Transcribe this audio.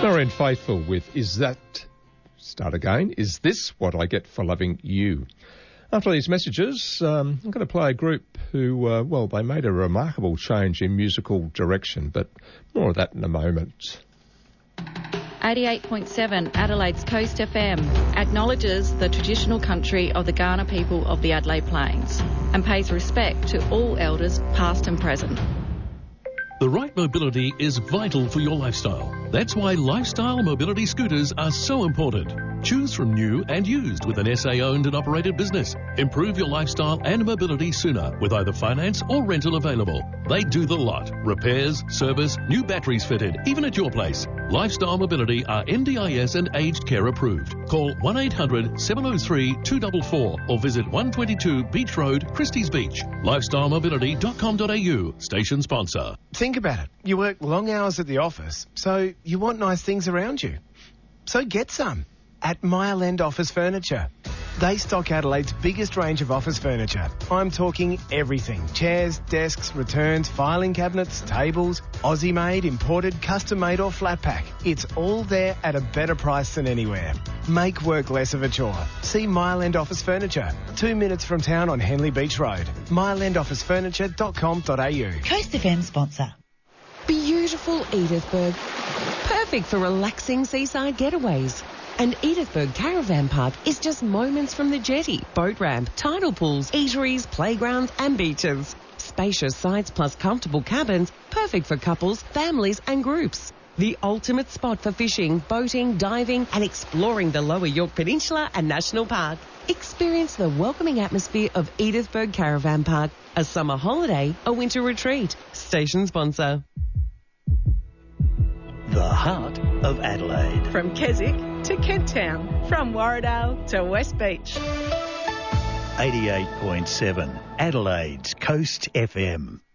Lorraine Faithful with Is This What I Get for Loving You? After these messages, I'm going to play a group who, they made a remarkable change in musical direction, but more of that in a moment. 88.7 Adelaide's Coast FM acknowledges the traditional country of the Kaurna people of the Adelaide Plains and pays respect to all elders past and present. The right mobility is vital for your lifestyle. That's why lifestyle mobility scooters are so important. Choose from new and used with an SA-owned and operated business. Improve your lifestyle and mobility sooner with either finance or rental available. They do the lot. Repairs, service, new batteries fitted, even at your place. Lifestyle Mobility are NDIS and aged care approved. Call 1-800-703-244 or visit 122 Beach Road, Christie's Beach. LifestyleMobility.com.au. Station sponsor. Think about it. You work long hours at the office, so you want nice things around you. So get some at Mile End Office Furniture. They stock Adelaide's biggest range of office furniture. I'm talking everything. Chairs, desks, returns, filing cabinets, tables, Aussie-made, imported, custom-made or flat pack. It's all there at a better price than anywhere. Make work less of a chore. See Mile End Office Furniture, 2 minutes from town on Henley Beach Road. mileendofficefurniture.com.au. Coast FM sponsor. Beautiful Edithburgh. Perfect for relaxing seaside getaways. And Edithburgh Caravan Park is just moments from the jetty, boat ramp, tidal pools, eateries, playgrounds and beaches. Spacious sites plus comfortable cabins, perfect for couples, families and groups. The ultimate spot for fishing, boating, diving and exploring the Lower York Peninsula and National Park. Experience the welcoming atmosphere of Edithburgh Caravan Park, a summer holiday, a winter retreat. Station sponsor. The heart of Adelaide. From Keswick to Kent Town, from Warradale to West Beach. 88.7 Adelaide's Coast FM.